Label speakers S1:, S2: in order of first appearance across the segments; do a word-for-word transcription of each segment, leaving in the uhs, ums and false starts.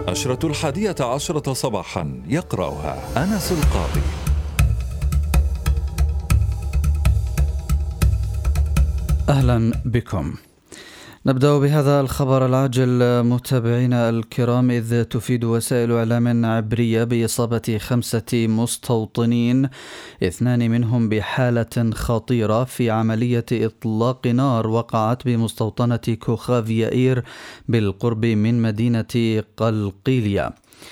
S1: عشرة الحادية عشرة صباحا، يقرأها أنس القاضي.
S2: أهلا بكم. نبدأ بهذا الخبر العاجل متابعينا الكرام، إذ تفيد وسائل إعلام عبرية بإصابة خمسة مستوطنين، اثنان منهم بحالة خطيرة، في عملية إطلاق نار وقعت بمستوطنة كوخاف يائير بالقرب من مدينة قلقيلية.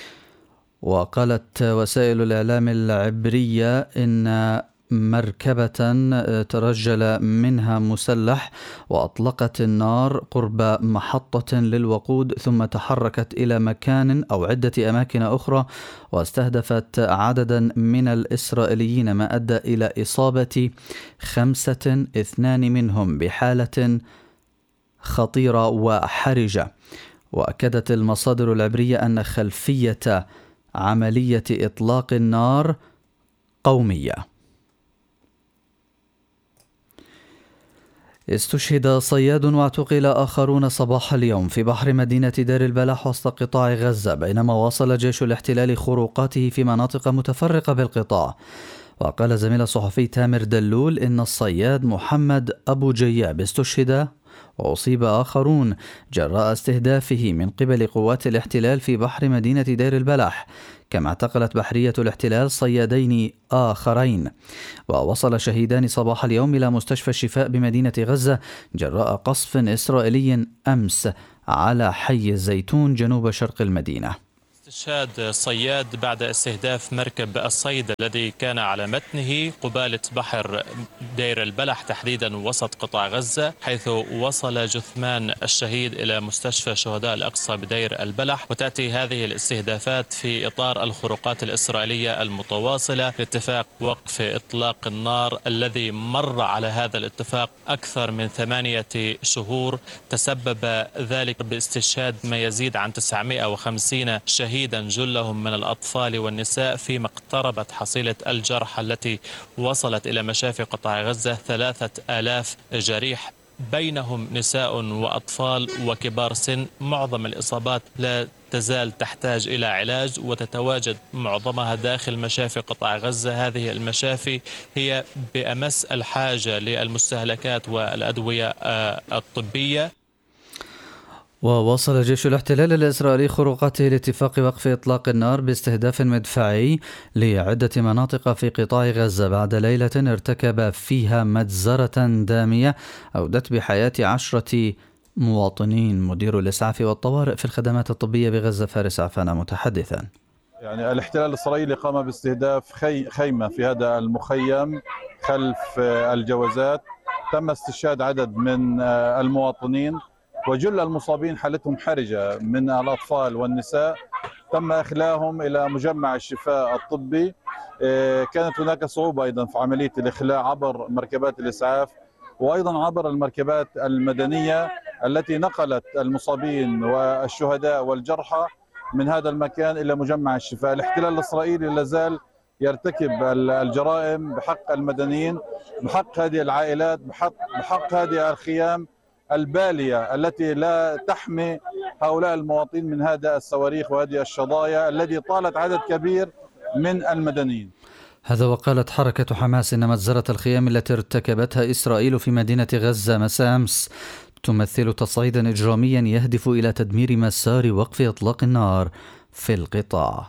S2: وقالت وسائل الإعلام العبرية إن مركبة ترجل منها مسلح وأطلقت النار قرب محطة للوقود، ثم تحركت إلى مكان أو عدة أماكن أخرى واستهدفت عددا من الإسرائيليين، ما أدى إلى إصابة خمسة، اثنان منهم بحالة خطيرة وحرجة. وأكدت المصادر العبرية أن خلفية عملية إطلاق النار قومية. استشهد صياد واعتقل آخرون صباح اليوم في بحر مدينة دير البلح وسط قطاع غزة، بينما واصل جيش الاحتلال خروقاته في مناطق متفرقة بالقطاع. وقال زميل الصحفي تامر دلول إن الصياد محمد أبو جياب استشهد وأصيب آخرون جراء استهدافه من قبل قوات الاحتلال في بحر مدينة دير البلح، كما اعتقلت بحرية الاحتلال صيادين آخرين. ووصل شهيدان صباح اليوم إلى مستشفى الشفاء بمدينة غزة جراء قصف إسرائيلي أمس على حي الزيتون جنوب شرق المدينة.
S3: استشهاد صياد بعد استهداف مركب الصيد الذي كان على متنه قبالة بحر دير البلح، تحديدا وسط قطاع غزة، حيث وصل جثمان الشهيد إلى مستشفى شهداء الأقصى بدير البلح. وتأتي هذه الاستهدافات في إطار الخروقات الإسرائيلية المتواصلة لاتفاق وقف إطلاق النار الذي مر على هذا الاتفاق أكثر من ثمانية شهور، تسبب ذلك باستشهاد ما يزيد عن تسعمائة وخمسين شهيد، جلهم من الأطفال والنساء، فيما اقتربت حصيلة الجرحى التي وصلت إلى مشافي قطاع غزة ثلاثة آلاف جريح، بينهم نساء وأطفال وكبار سن. معظم الإصابات لا تزال تحتاج إلى علاج وتتواجد معظمها داخل مشافي قطاع غزة. هذه المشافي هي بأمس الحاجة للمستهلكات والأدوية الطبية.
S2: وواصل جيش الاحتلال الإسرائيلي خروقاته لاتفاق وقف إطلاق النار باستهداف مدفعي لعدة مناطق في قطاع غزة بعد ليلة ارتكب فيها مجزرة دامية أودت بحياة عشرة مواطنين. مدير الإسعاف والطوارئ في الخدمات الطبية بغزة فارس عفانة متحدثا:
S4: يعني الاحتلال الإسرائيلي قام باستهداف خي خيمة في هذا المخيم خلف الجوازات، تم استشهاد عدد من المواطنين، وجل المصابين حالتهم حرجة من الأطفال والنساء. تم إخلاءهم إلى مجمع الشفاء الطبي. كانت هناك صعوبة أيضا في عملية الإخلاء عبر مركبات الإسعاف وأيضا عبر المركبات المدنية التي نقلت المصابين والشهداء والجرحى من هذا المكان إلى مجمع الشفاء. الاحتلال الإسرائيلي لازال يرتكب الجرائم بحق المدنيين، بحق هذه العائلات، بحق, بحق هذه الخيام البالية التي لا تحمي هؤلاء المواطنين من هذا الصواريخ وهذه الشظايا التي طالت عدد كبير من المدنيين.
S2: هذا وقالت حركة حماس إن مجزرة الخيام التي ارتكبتها إسرائيل في مدينة غزة مساء أمس تمثل تصعيدا إجراميا يهدف إلى تدمير مسار وقف إطلاق النار في القطاع.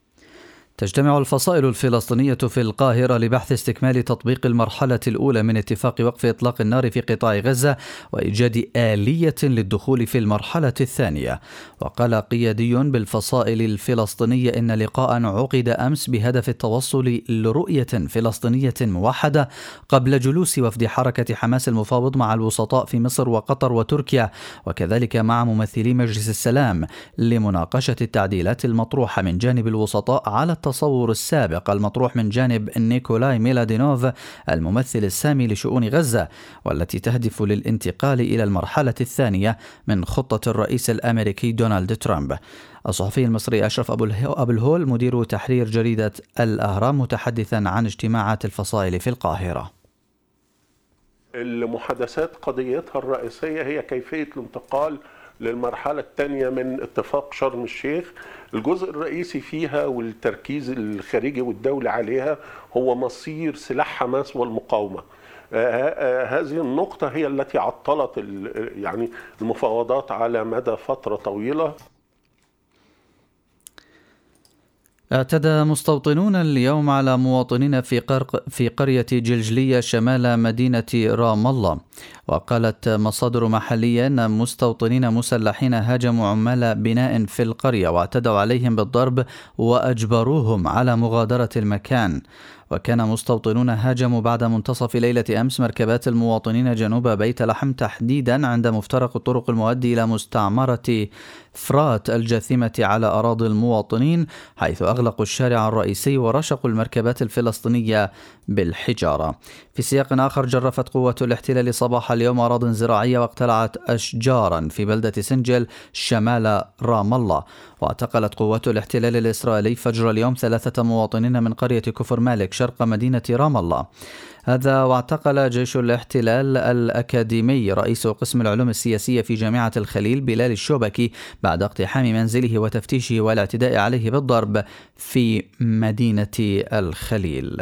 S2: تجتمع الفصائل الفلسطينية في القاهرة لبحث استكمال تطبيق المرحلة الأولى من اتفاق وقف إطلاق النار في قطاع غزة وإيجاد آلية للدخول في المرحلة الثانية. وقال قيادي بالفصائل الفلسطينية إن لقاء عقد أمس بهدف التوصل لرؤية فلسطينية موحدة قبل جلوس وفد حركة حماس المفاوض مع الوسطاء في مصر وقطر وتركيا، وكذلك مع ممثلي مجلس السلام، لمناقشة التعديلات المطروحة من جانب الوسطاء على التصور السابق المطروح من جانب نيكولاي ميلادينوف الممثل السامي لشؤون غزة، والتي تهدف للانتقال إلى المرحلة الثانية من خطة الرئيس الأمريكي دونالد ترامب. الصحفي المصري أشرف أبو الهول مدير تحرير جريدة الأهرام متحدثا عن اجتماعات الفصائل في القاهرة.
S5: المحادثات قضيتها الرئيسية هي كيفية الانتقال للمرحلة الثانية من اتفاق شرم الشيخ. الجزء الرئيسي فيها والتركيز الخارجي والدولي عليها هو مصير سلاح حماس والمقاومة. هذه النقطة هي التي عطلت يعني المفاوضات على مدى فترة طويلة.
S2: اعتدى مستوطنون اليوم على مواطنين في قرق في قرية جلجلية شمال مدينة رام الله، وقالت مصادر محلية أن مستوطنين مسلحين هاجموا عمال بناء في القرية واعتدوا عليهم بالضرب وأجبروهم على مغادرة المكان. وكان مستوطنون هاجموا بعد منتصف ليلة أمس مركبات المواطنين جنوب بيت لحم تحديدا عند مفترق الطرق المؤدي إلى مستعمرة فرات الجاثمة على أراضي المواطنين، حيث أغلقوا الشارع الرئيسي ورشقوا المركبات الفلسطينية بالحجارة. في سياق آخر، جرفت قوة الاحتلال صباح اليوم أراضٍ زراعية واقتلعت أشجارا في بلدة سنجل شمال رام الله. واعتقلت قوات الاحتلال الإسرائيلي فجر اليوم ثلاثة مواطنين من قرية كفر مالك شرق مدينة رام الله. هذا واعتقل جيش الاحتلال الأكاديمي رئيس قسم العلوم السياسية في جامعة الخليل بلال الشوبكي بعد اقتحام منزله وتفتيشه والاعتداء عليه بالضرب في مدينة الخليل.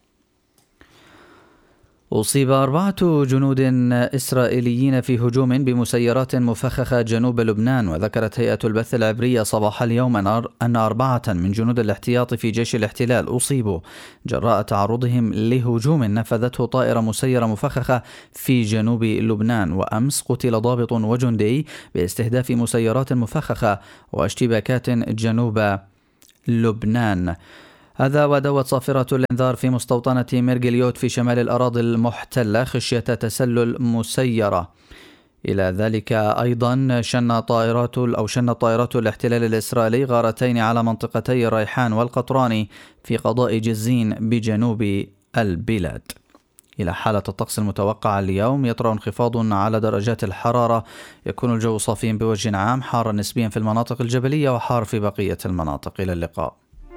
S2: أصيب أربعة جنود إسرائيليين في هجوم بمسيرات مفخخة جنوب لبنان. وذكرت هيئة البث العبرية صباح اليوم أن أربعة من جنود الاحتياط في جيش الاحتلال أصيبوا جراء تعرضهم لهجوم نفذته طائرة مسيرة مفخخة في جنوب لبنان. وأمس قتل ضابط وجندي باستهداف مسيرات مفخخة واشتباكات جنوب لبنان. هذا ودوت صافرة الإنذار في مستوطنة ميرجليوت في شمال الأراضي المحتلة خشية تسلل مسيرة. إلى ذلك أيضا شن طائرات أو شن طائرات الاحتلال الإسرائيلي غارتين على منطقتي الريحان والقطراني في قضاء جزين بجنوب البلاد. إلى حالة الطقس المتوقعة اليوم، يطرأ انخفاض على درجات الحرارة، يكون الجو صافيا بوجه عام، حارا نسبيا في المناطق الجبلية وحار في بقية المناطق. إلى اللقاء.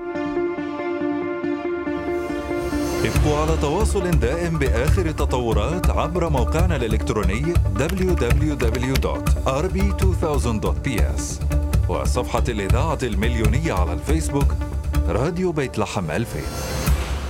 S1: ابقوا على تواصل دائم بآخر التطورات عبر موقعنا الإلكتروني دبليو دبليو دبليو دوت آر بي ألفين دوت بي إس وصفحة الإذاعة المليونية على الفيسبوك راديو بيت لحم ألفين.